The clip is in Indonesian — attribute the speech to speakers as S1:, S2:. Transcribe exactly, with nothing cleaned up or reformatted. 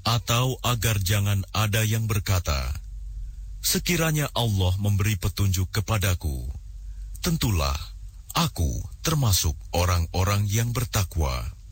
S1: Atau agar jangan ada yang berkata, sekiranya Allah memberi petunjuk kepadaku, tentulah aku termasuk orang-orang yang bertakwa.